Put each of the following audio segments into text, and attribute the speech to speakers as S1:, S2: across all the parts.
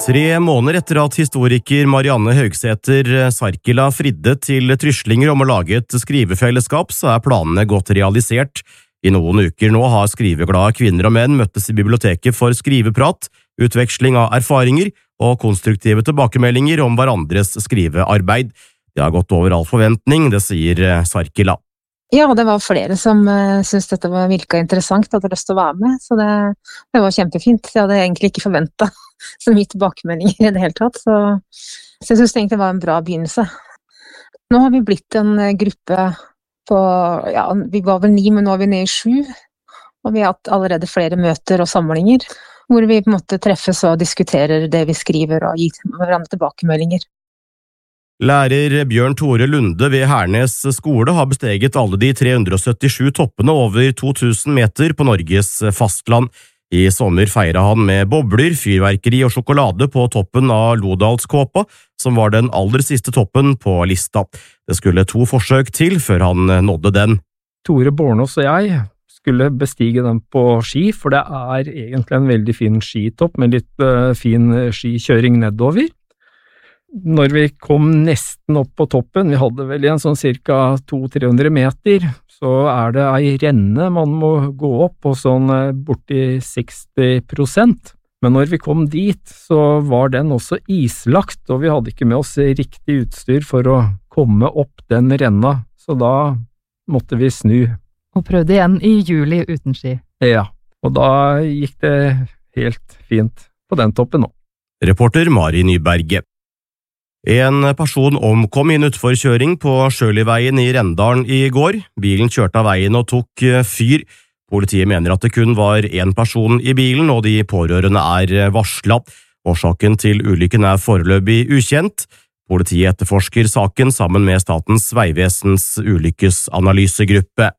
S1: 3 måneder etter at historiker Marianne Høgsæter Sarkila fridde til tryslinger om å lage et skrivefellesskap, så planene godt realisert. I noen uker nå har skriveglade kvinner og menn møttes i biblioteket for skriveprat, utveksling av erfaringer og konstruktive tilbakemeldinger om hverandres skrivearbeid. Det har gått over all forventning, det sier Sarkila.
S2: Ja, det var flere som syntes dette virket interessant, hadde lyst til å være med, så det var kjempefint. Jeg hadde egentlig ikke forventet så mye tilbakemeldinger i det hele tatt, så jeg synes det egentlig var en bra begynnelse. Nå har vi blitt en gruppe på, ja, vi var vel 9, men nå er vi nede i 7, og vi har hatt allerede flere møter og samlinger, hvor vi på en måte treffes og diskuterer det vi skriver og gir hverandre tilbakemeldinger.
S1: Lærer Bjørn Tore Lunde ved Hernes skole har besteget alle de 377 toppene over 2000 meter på Norges fastland. I sommer feiret han med bobler, fyrverkeri og sjokolade på toppen av Lodalskåpa, som var den aller siste toppen på lista. Det skulle 2 forsøk til før han nådde den.
S3: Tore Bornås og jeg skulle bestige den på ski, for det er egentlig en veldig fin skitopp med litt fin skikjøring nedover. Når vi kom nesten opp på toppen, vi hadde vel en sånn cirka 200-300 meter, så det ei renne man må gå opp på sånn borti 60%. Men når vi kom dit, så var den også islagt, og vi hadde ikke med oss riktig utstyr for å komme opp den renna, så da måtte vi snu.
S4: Og prøvde igjen i juli uten ski.
S3: Ja, og da gikk det helt fint på den toppen nå.
S1: Reporter Mari Nyberget. En person omkom i en utforkjøring på Sjøliveien i Rendalen i går. Bilen kjørte av veien og tok fyr. Politiet mener at det kun var 1 person i bilen, og de pårørende varslet. Årsaken til ulykken foreløpig ukjent. Politiet etterforsker saken sammen med Statens Vegvesens ulykkesanalysegruppe.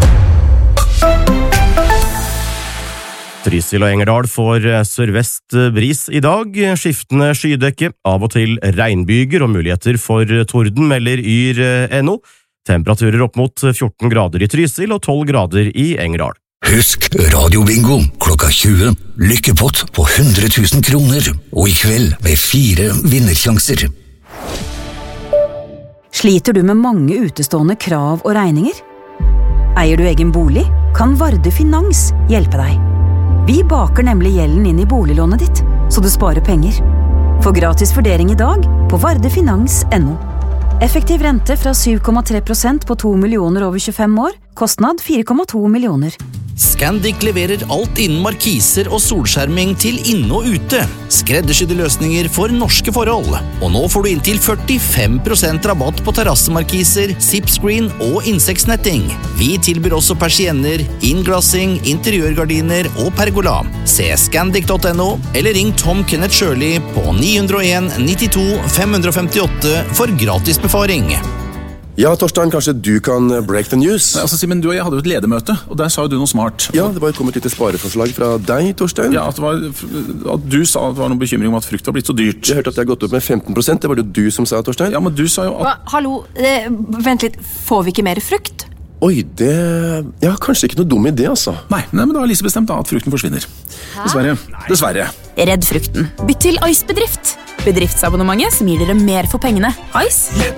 S1: Trysil og Engerdal får sørvest bris i dag, skiftende skydekke, av og til regnbyger og muligheter for torden, melder Yr.no. Temperaturer opp mot 14 grader i Trysil og 12 grader i Engerdal.
S5: Husk radiobingo klokka 20, lykkepott på 100 000 kroner, og i kveld med 4 vinnersjanser.
S6: Sliter du med mange utestående krav og regninger? Eier du egen bolig? Kan Varde Finans hjelpe deg? Vi baker nemlig gjelden inn i boliglånet ditt, så du sparer penger. Få gratis vurdering i dag på vardefinans.no. Effektiv rente fra 7,3% på 2 millioner over 25 år, kostnad 4,2 millioner.
S7: Scandic leverer alt innen markiser og solskjerming til inne og ute. Skreddersydde løsninger for norske forhold. Og nå får du inntil 45% rabatt på terrassemarkiser, zipscreen og insektsnetting. Vi tilbyr også persienner, innglassing, interiørgardiner og pergola. Se scandic.no eller ring Tom Kenneth Shirley på 901 92 558 for gratis befaring.
S8: Ja, Torstein, kanskje du kan break the news?
S9: Nei, altså Simen, du og jeg hadde jo et ledermøte, og der sa jo du noe smart.
S8: Ja, det var kommet litt spareforslag fra deg, Torstein.
S9: Ja, at du sa at det var noen bekymring om at frukt var blitt så dyrt.
S8: Jeg hørte at det har gått opp med 15%, det var det du som sa, Torstein.
S9: Ja, men du sa jo at...
S10: Hallo, vent litt, får vi ikke mer frukt?
S8: Oi, ja, kanskje ikke noe dum idé, altså.
S9: Nei, men da har Lise bestemt da at frukten forsvinner. Dessverre.
S10: Redd frukten. Bytt til Ice Bedrift. Bedriftsabonnementet som gir dere mer for pengene. Ice?